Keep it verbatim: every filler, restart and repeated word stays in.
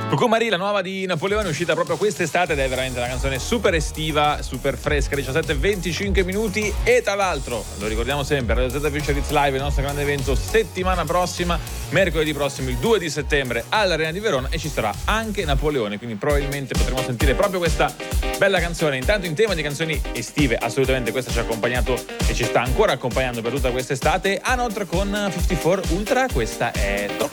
Cucù Marie, la nuova di Napoleone, uscita proprio quest'estate ed è veramente una canzone super estiva, super fresca, diciassette e venticinque minuti. E tra l'altro, lo ricordiamo sempre, Radio Z Future Hits Live, il nostro grande evento settimana prossima, mercoledì prossimo, il due di settembre all'Arena di Verona, e ci sarà anche Napoleone, quindi probabilmente potremo sentire proprio questa bella canzone. Intanto, in tema di canzoni estive, assolutamente questa ci ha accompagnato e ci sta ancora accompagnando per tutta quest'estate, a Notre con cinquantaquattro Ultra. Questa è Top